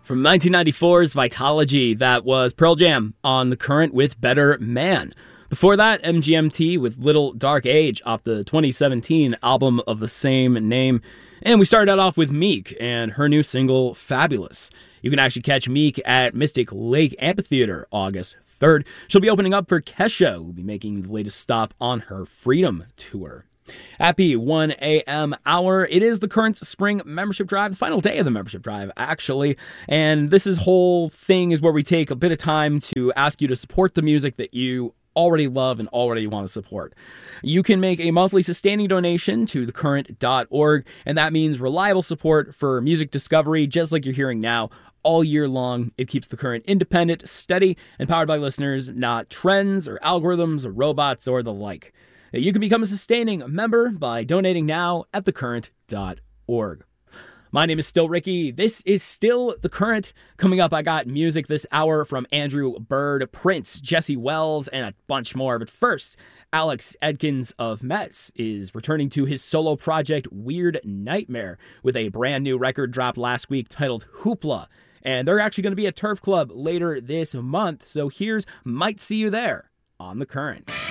From 1994's Vitalogy, that was Pearl Jam on The Current with Better Man. Before that, MGMT with Little Dark Age off the 2017 album of the same name. And we started off with Meek and her new single, Fabulous. You can actually catch Meek at Mystic Lake Amphitheater August 3rd. She'll be opening up for Kesha, who will be making the latest stop on her Freedom Tour. Happy 1 a.m. hour. It is the Current's spring membership drive, the final day of the membership drive, actually. And this whole thing is where we take a bit of time to ask you to support the music that you already love and already want to support. You can make a monthly sustaining donation to thecurrent.org, and that means reliable support for music discovery, just like you're hearing now, all year long. It keeps The Current independent, steady, and powered by listeners, not trends or algorithms or robots or the like. You can become a sustaining member by donating now at thecurrent.org. My name is still Ricky. This is still The Current. Coming up, I got music this hour from Andrew Bird, Prince, Jesse Wells, and a bunch more. But first, Alex Edkins of Metz is returning to his solo project Weird Nightmare with a brand new record dropped last week titled Hoopla. And they're actually going to be at Turf Club later this month. So here's Might See You There on The Current.